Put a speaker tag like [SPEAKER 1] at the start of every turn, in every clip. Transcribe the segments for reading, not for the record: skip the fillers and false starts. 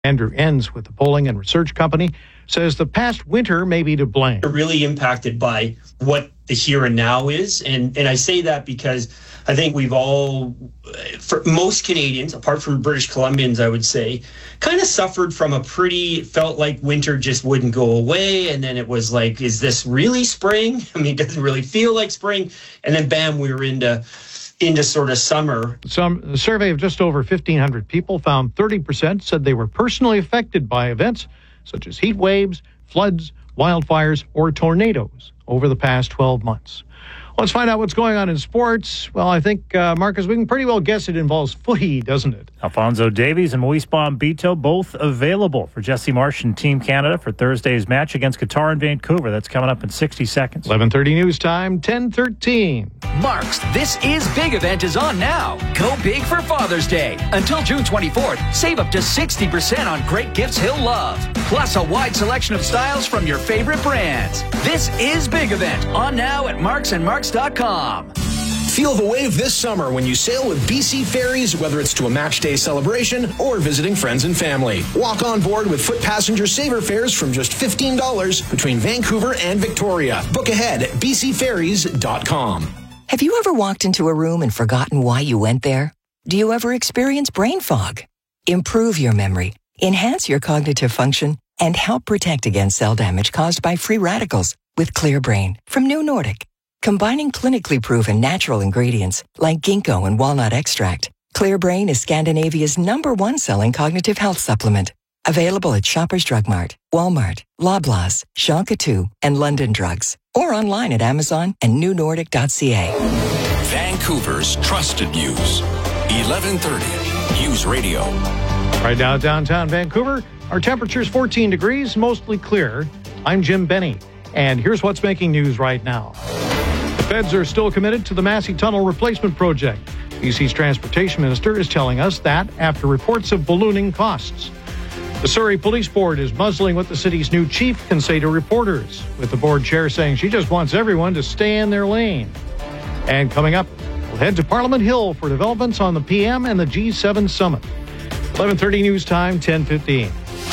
[SPEAKER 1] Andrew Enns with the polling and research company says the past winter may be to blame.
[SPEAKER 2] They're really impacted by what the here and now is. And I say that because I think we've all, for most Canadians, apart from British Columbians, I would say, kind of suffered from felt like winter just wouldn't go away. And then it was like, is this really spring? I mean, it doesn't really feel like spring. And then bam, we were into sort of summer.
[SPEAKER 1] A survey of just over 1,500 people found 30% said they were personally affected by events such as heat waves, floods, wildfires, or tornadoes over the past 12 months. Let's find out what's going on in sports. Well, I think, Marcus, we can pretty well guess it involves footy, doesn't it?
[SPEAKER 3] Alfonso Davies and Moise Bombito both available for Jesse Marsh and Team Canada for Thursday's match against Qatar in Vancouver. That's coming up in 60 seconds.
[SPEAKER 1] 11:30 news time, 10:13.
[SPEAKER 4] Mark's This Is Big event is on now. Go big for Father's Day. Until June 24th, save up to 60% on great gifts he'll love. Plus a wide selection of styles from your favorite brands. This Is Big event on now at marksandmarks.com.
[SPEAKER 5] Feel the wave this summer when you sail with BC Ferries, whether it's to a match day celebration or visiting friends and family. Walk on board with foot passenger saver fares from just $15 between Vancouver and Victoria. Book ahead at bcferries.com.
[SPEAKER 6] Have you ever walked into a room and forgotten why you went there? Do you ever experience brain fog? Improve your memory, enhance your cognitive function, and help protect against cell damage caused by free radicals with Clear Brain from New Nordic. Combining clinically proven natural ingredients like ginkgo and walnut extract, Clear Brain is Scandinavia's #1 selling cognitive health supplement. Available at Shoppers Drug Mart, Walmart, Loblaws, Shonka 2, and London Drugs. Or online at Amazon and newnordic.ca.
[SPEAKER 7] Vancouver's trusted news. 1130 News Radio.
[SPEAKER 1] Right now, downtown Vancouver, our temperature's 14 degrees, mostly clear. I'm Jim Benny, and here's what's making news right now. The feds are still committed to the Massey Tunnel replacement project. BC's transportation minister is telling us that after reports of ballooning costs. The Surrey Police Board is muzzling what the city's new chief can say to reporters, with the board chair saying she just wants everyone to stay in their lane. And coming up, we'll head to Parliament Hill for developments on the PM and the G7 summit. 11:30 news time, 10:15.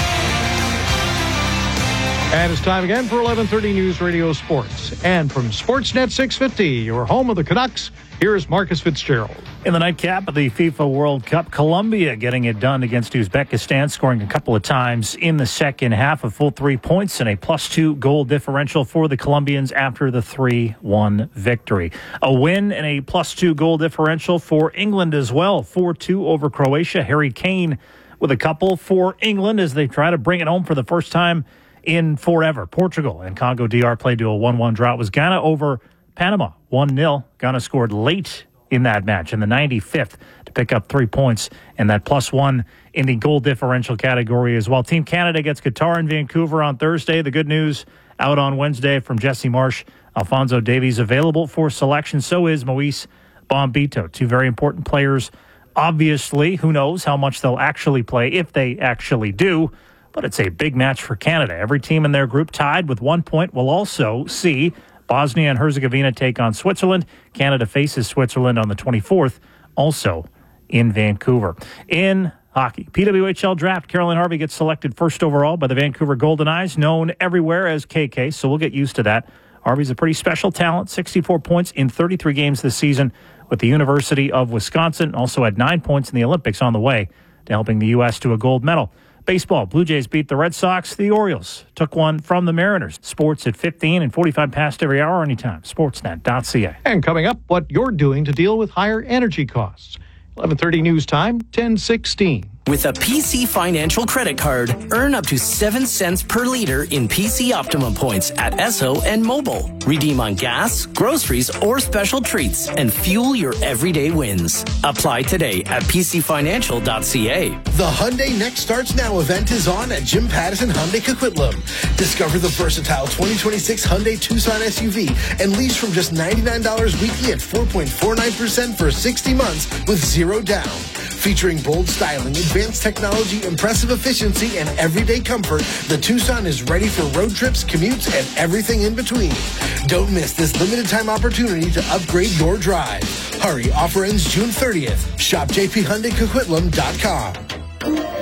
[SPEAKER 1] And it's time again for 11:30 News Radio Sports. And from Sportsnet 650, your home of the Canucks, here's Marcus Fitzgerald.
[SPEAKER 3] In the nightcap of the FIFA World Cup, Colombia getting it done against Uzbekistan, scoring a couple of times in the second half, a full 3 points and a +2 goal differential for the Colombians after the 3-1 victory. A win and a +2 goal differential for England as well, 4-2 over Croatia. Harry Kane with a couple for England as they try to bring it home for the first time in forever. Portugal and Congo DR played to a 1-1 draw. It was Ghana over Panama, 1-0. Ghana scored late in that match in the 95th to pick up 3 points and that +1 in the goal differential category as well. Team Canada gets Qatar in Vancouver on Thursday. The good news out on Wednesday from Jesse Marsh. Alfonso Davies available for selection. So is Moise Bombito. Two very important players. Obviously, who knows how much they'll actually play, if they actually do. But it's a big match for Canada. Every team in their group tied with 1 point will also see Bosnia and Herzegovina take on Switzerland. Canada faces Switzerland on the 24th, also in Vancouver. In hockey, PWHL draft, Caroline Harvey gets selected first overall by the Vancouver Golden Eyes, known everywhere as KK, so we'll get used to that. Harvey's a pretty special talent, 64 points in 33 games this season with the University of Wisconsin. Also had 9 points in the Olympics on the way to helping the U.S. to a gold medal. Baseball, Blue Jays beat the Red Sox. The Orioles took one from the Mariners. Sports at 15 and 45 past every hour anytime. Sportsnet.ca.
[SPEAKER 1] And coming up, what you're doing to deal with higher energy costs. 11:30 news time, 10:16.
[SPEAKER 8] With a PC Financial credit card, earn up to 7 cents per liter in PC Optimum points at Esso and Mobile. Redeem on gas, groceries, or special treats and fuel your everyday wins. Apply today at pcfinancial.ca.
[SPEAKER 9] The Hyundai Next Starts Now event is on at Jim Pattison Hyundai Coquitlam. Discover the versatile 2026 Hyundai Tucson SUV and lease from just $99 weekly at 4.49% for 60 months with zero down. Featuring bold styling, advanced technology, impressive efficiency, and everyday comfort, the Tucson is ready for road trips, commutes, and everything in between. Don't miss this limited-time opportunity to upgrade your drive. Hurry, offer ends June 30th. Shop jphyundaicoquitlam.com.